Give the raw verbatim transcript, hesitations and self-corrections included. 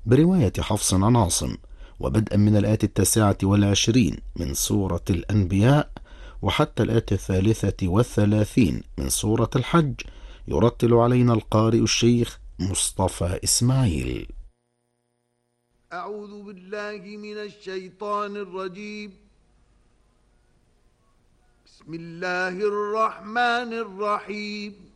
برواية حفص عن عاصم، وبدءا من الآية التاسعة والعشرين من سورة الأنبياء وحتى الآية الثالثة والثلاثين من سورة الحج، يرتل علينا القارئ الشيخ مصطفى إسماعيل. أعوذ بالله من الشيطان الرجيم. بسم الله الرحمن الرحيم.